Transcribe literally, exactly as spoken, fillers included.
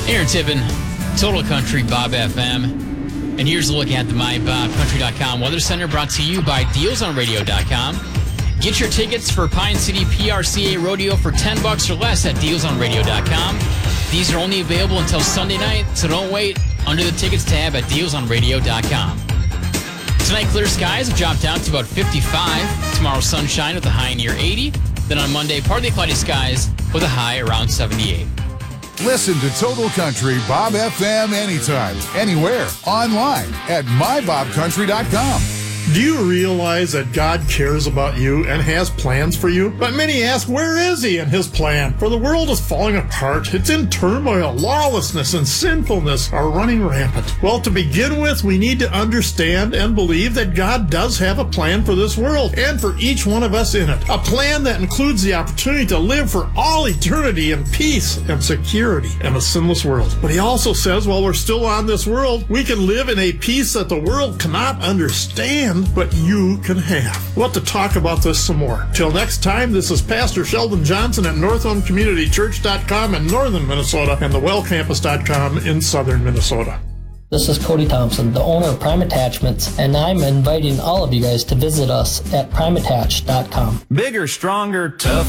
Here at Tippin, Total Country Bob F M. And here's a look at the my bob country dot com Weather Center, brought to you by deals on radio dot com. Get your tickets for Pine City P R C A Rodeo for ten bucks or less at deals on radio dot com. These are only available until Sunday night, so don't wait. Under the tickets tab at deals on radio dot com. Tonight, clear skies have dropped down to about fifty-five. Tomorrow, sunshine with a high near eighty. Then on Monday, partly cloudy skies with a high around seventy-eight. Listen to Total Country Bob F M anytime, anywhere, online at my bob country dot com. Do you realize that God cares about you and has plans for you? But many ask, where is he in his plan? For the world is falling apart. It's in turmoil. Lawlessness and sinfulness are running rampant. Well, to begin with, we need to understand and believe that God does have a plan for this world and for each one of us in it. A plan that includes the opportunity to live for all eternity in peace and security in a sinless world. But he also says, while we're still on this world, we can live in a peace that the world cannot understand, but you can have. We'll have to talk about this some more. Till next time, this is Pastor Sheldon Johnson at Northland Community Church dot com in northern Minnesota and the well campus dot com in southern Minnesota. This is Cody Thompson, the owner of Prime Attachments, and I'm inviting all of you guys to visit us at prime attach dot com. Bigger, stronger, tough.